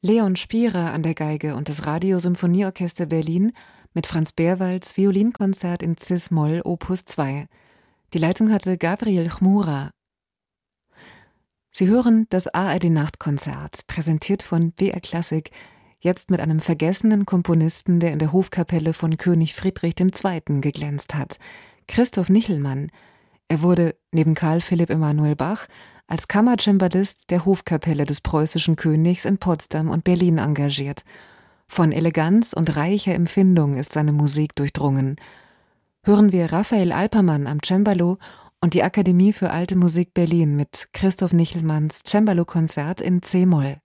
Leon Spierer an der Geige und das Radiosymphonieorchester Berlin mit Franz Berwalds Violinkonzert in Cis-Moll Opus 2. Die Leitung hatte Gabriel Chmura. Sie hören das ARD-Nachtkonzert, präsentiert von BR Klassik, jetzt mit einem vergessenen Komponisten, der in der Hofkapelle von König Friedrich II. Geglänzt hat, Christoph Nichelmann. Er wurde, neben Karl Philipp Emanuel Bach, als Kammercembalist der Hofkapelle des preußischen Königs in Potsdam und Berlin engagiert. Von Eleganz und reicher Empfindung ist seine Musik durchdrungen. Hören wir Raphael Alpermann am Cembalo und die Akademie für Alte Musik Berlin mit Christoph Nichelmanns Cembalo-Konzert in C-Moll.